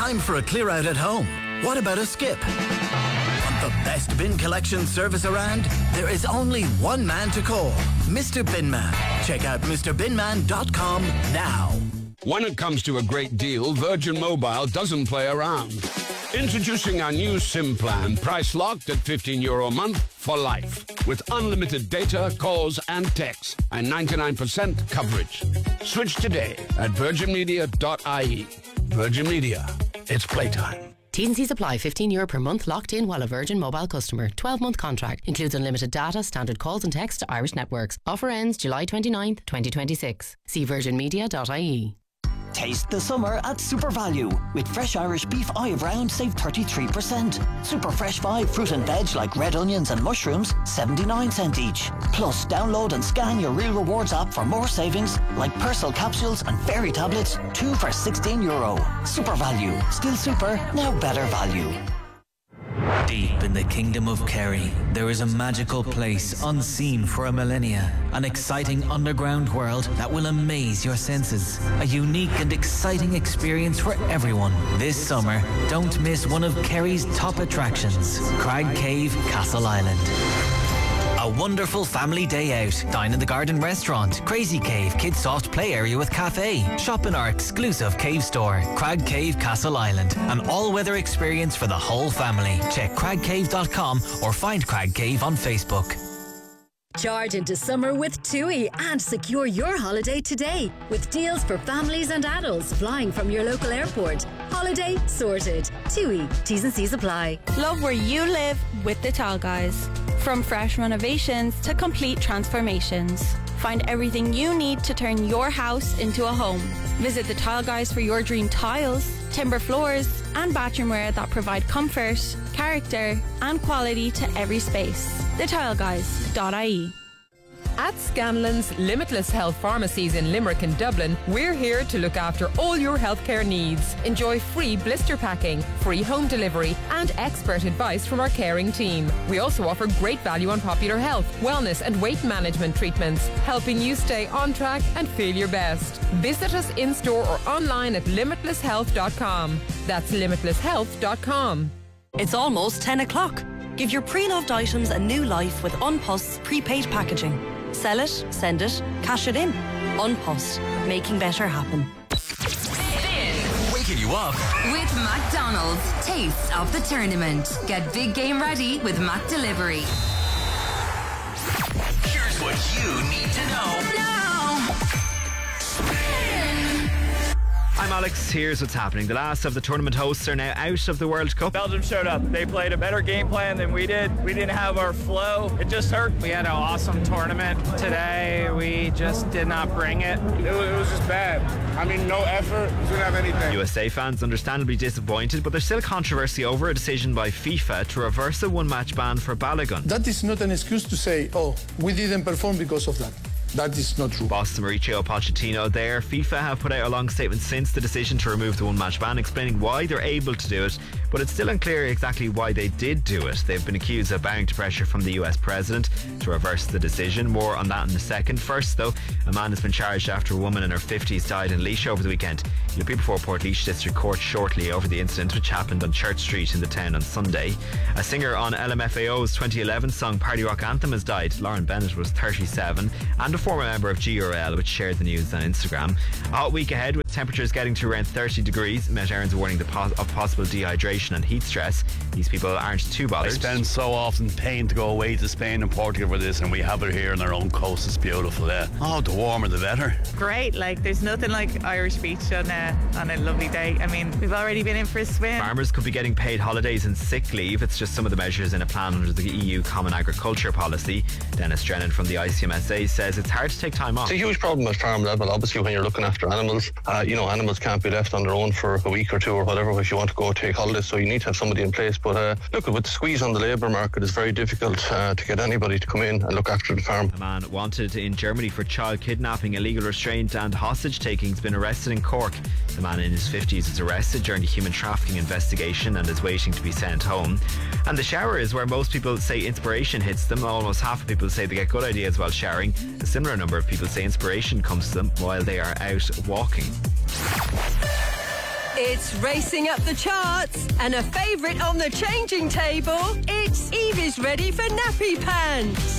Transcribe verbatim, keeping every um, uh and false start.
Time for a clear out at home. What about a skip? Want the best bin collection service around? There is only one man to call, Mister Binman. Check out Mr bin man dot com now. When it comes to a great deal, Virgin Mobile doesn't play around. Introducing our new SIM plan, price locked at fifteen euro a month for life, with unlimited data, calls and texts, and ninety-nine percent coverage. Switch today at virgin media dot I E. Virgin Media, it's playtime. T's and C's apply. fifteen euro per month locked in while a Virgin Mobile customer. twelve month contract. Includes unlimited data, standard calls and texts to Irish networks. Offer ends July twenty-ninth, twenty twenty-six. See virgin media dot I E. Taste the summer at Super Value. With fresh Irish beef eye of round, save thirty-three percent. Super Fresh Vibe fruit and veg like red onions and mushrooms, seventy-nine cent each. Plus, download and scan your Real Rewards app for more savings like Persil capsules and fairy tablets, two for sixteen euro. Super Value. Still super, now better value. Deep in the kingdom of Kerry, there is a magical place unseen for a millennia. An exciting underground world that will amaze your senses. A unique and exciting experience for everyone. This summer, don't miss one of Kerry's top attractions, Crag Cave, Castle Island. A wonderful family day out. Dine in the Garden Restaurant, Crazy Cave, Kids Soft Play Area with cafe. Shop in our exclusive cave store, Crag Cave Castle Island. An all-weather experience for the whole family. Check crag cave dot com or find Crag Cave on Facebook. Charge into summer with TUI and secure your holiday today with deals for families and adults flying from your local airport. Holiday sorted. TUI. T's and C's apply. Love where you live with the Tile Guys. From fresh renovations to complete transformations. Find everything you need to turn your house into a home. Visit the Tile Guys for your dream tiles, timber floors and bathroomware that provide comfort, character and quality to every space. the tile guys dot I E. At Scanlon's Limitless Health Pharmacies in Limerick and Dublin, we're here to look after all your healthcare needs. Enjoy free blister packing, free home delivery and expert advice from our caring team. We also offer great value on popular health, wellness and weight management treatments, helping you stay on track and feel your best. Visit us in-store or online at limitless health dot com. That's limitless health dot com. It's almost ten o'clock. Give your pre-loved items a new life with Unpost's prepaid packaging. Sell it, send it, cash it in. Unpost, making better happen. Waking you up with McDonald's. Taste of the tournament. Get big game ready with Mac Delivery. Here's what you need to know now. I'm Alex, here's what's happening. The last of the tournament hosts are now out of the World Cup. Belgium showed up. They played a better game plan than we did. We didn't have our flow. It just hurt. We had an awesome tournament today. We just did not bring it. It was, it was just bad. I mean, no effort. We didn't have anything. U S A fans understandably disappointed, but there's still controversy over a decision by FIFA to reverse a one-match ban for Balogun. That is not an excuse to say, oh, we didn't perform because of that. That is not true. Boss Mauricio Pochettino there. FIFA have put out a long statement since the decision to remove the one-match ban, explaining why they're able to do it, but it's still unclear exactly why they did do it. They've been accused of bowing to pressure from the U S president to reverse the decision. More on that in a second. First, though, a man has been charged after a woman in her fifties died in Laois over the weekend. You'll be before Port Laois District Court shortly over the incident, which happened on Church Street in the town on Sunday. A singer on L M F A O's twenty eleven song Party Rock Anthem has died. Lauren Bennett was thirty-seven, and a former member of G R L, which shared the news on Instagram. A hot week ahead with temperatures getting to around thirty degrees. Met Erin's warning the po- of possible dehydration and heat stress. These people aren't too bothered. I spend so often paying to go away to Spain and Portugal for this, and we have it here on our own coast. It's beautiful, yeah. Oh, the warmer the better. Great, like there's nothing like Irish beach on a, on a lovely day. I mean, we've already been in for a swim. Farmers could be getting paid holidays and sick leave. It's just some of the measures in a plan under the E U Common Agriculture Policy. Dennis Drennan from the I C M S A says it's hard to take time off. It's a huge problem at farm level, obviously, when you're looking after animals. Uh, you know, animals can't be left on their own for a week or two or whatever if you want to go take holidays, so you need to have somebody in place. But uh, look, with the squeeze on the labour market, it's very difficult uh, to get anybody to come in and look after the farm. A man wanted in Germany for child kidnapping, illegal restraint and hostage taking has been arrested in Cork. The man in his fifties was arrested during a human trafficking investigation and is waiting to be sent home. And the shower is where most people say inspiration hits them. Almost half of people say they get good ideas while showering. A similar number of people say inspiration comes to them while they are out walking. It's racing up the charts and a favourite on the changing table. It's Evie's ready for nappy pants.